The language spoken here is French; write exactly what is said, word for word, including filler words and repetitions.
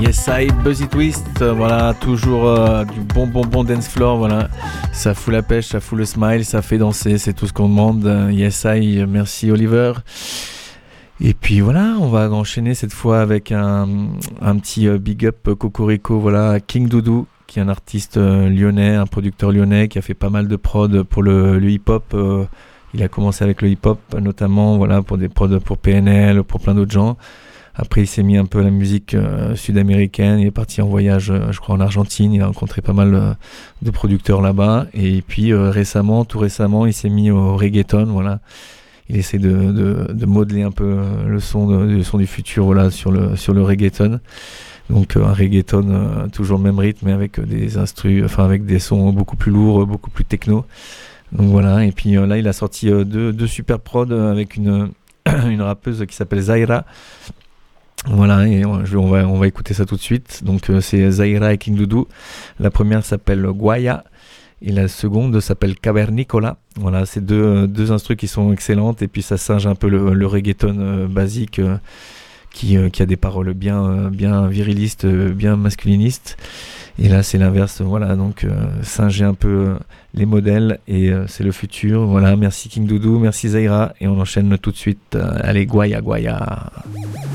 Yes I, Buzzy Twist, euh, voilà, toujours euh, du bon bon bon dance floor, voilà, ça fout la pêche, ça fout le smile, ça fait danser, c'est tout ce qu'on demande. Euh, yes I, merci Oliver. Et puis voilà, on va enchaîner cette fois avec un, un petit euh, big up euh, cocorico, voilà, King Doudou, qui est un artiste euh, lyonnais, un producteur lyonnais qui a fait pas mal de prod pour le, le hip-hop. Euh, il a commencé avec le hip-hop, notamment voilà, pour des prods pour P N L, pour plein d'autres gens. Après, il s'est mis un peu à la musique euh, sud-américaine. Il est parti en voyage, euh, je crois, en Argentine. Il a rencontré pas mal euh, de producteurs là-bas. Et puis, euh, récemment, tout récemment, il s'est mis au reggaeton. Voilà. Il essaie de, de, de modeler un peu euh, le son, de, le son du futur, voilà, sur le, sur le reggaeton. Donc, euh, un reggaeton, euh, toujours le même rythme, mais avec euh, des instrus, enfin, avec des sons beaucoup plus lourds, beaucoup plus techno. Donc, voilà. Et puis, euh, là, il a sorti euh, deux, deux super prods avec une, une rappeuse qui s'appelle Zaira. Voilà, et on, je, on, va, on va écouter ça tout de suite. Donc euh, c'est Zaira et King Doudou. La première s'appelle Guaya et la seconde s'appelle Cavernicola. Voilà, c'est deux, deux instrus qui sont excellentes et puis ça singe un peu le, le reggaeton euh, basique euh, qui, euh, qui a des paroles bien, euh, bien virilistes, euh, bien masculinistes. Et là c'est l'inverse, voilà, donc euh, singer un peu euh, les modèles et euh, c'est le futur. Voilà, merci King Doudou, merci Zaira et on enchaîne tout de suite. Euh, allez, Guaya, Guaya.